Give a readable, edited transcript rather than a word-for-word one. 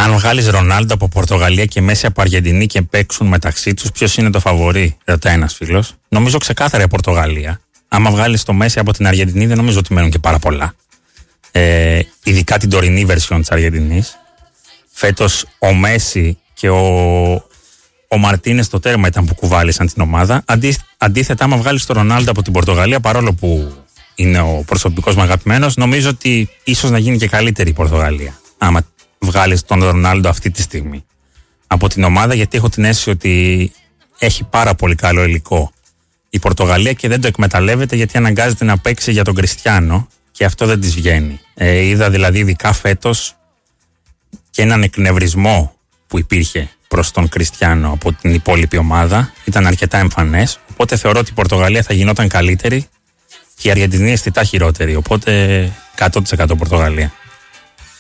Αν βγάλεις Ρονάλντο από Πορτογαλία και Μέση από Αργεντινή και παίξουν μεταξύ τους, ποιος είναι το φαβορί, ρωτάει ένας φίλος. Νομίζω ξεκάθαρα η Πορτογαλία. Άμα βγάλεις το Μέση από την Αργεντινή, δεν νομίζω ότι μένουν και πάρα πολλά. Ειδικά την τωρινή version της Αργεντινής. Φέτος ο Μέση και ο Μαρτίνες στο τέρμα ήταν που κουβάλισαν την ομάδα. Αντίθετα, άμα βγάλεις τον Ρονάλντο από την Πορτογαλία, παρόλο που είναι ο προσωπικός μου αγαπημένος, νομίζω ότι ίσως να γίνει και καλύτερη η Πορτογαλία. Άμα βγάλεις τον Ρονάλντο αυτή τη στιγμή από την ομάδα, γιατί έχω την αίσθηση ότι έχει πάρα πολύ καλό υλικό η Πορτογαλία και δεν το εκμεταλλεύεται, γιατί αναγκάζεται να παίξει για τον Κριστιάνο και αυτό δεν της βγαίνει. Είδα δηλαδή ειδικά φέτος και έναν εκνευρισμό που υπήρχε προς τον Κριστιάνο από την υπόλοιπη ομάδα, ήταν αρκετά εμφανές, οπότε θεωρώ ότι η Πορτογαλία θα γινόταν καλύτερη και η Αργεντινή αισθητά χειρότερη, οπότε 100% Πορτογαλία.